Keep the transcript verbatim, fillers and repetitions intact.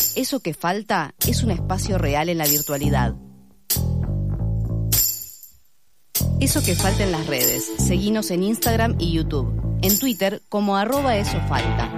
Eso que falta es un espacio real en la virtualidad. Eso que falta en las redes. Seguinos en Instagram y YouTube. En Twitter como arroba eso falta.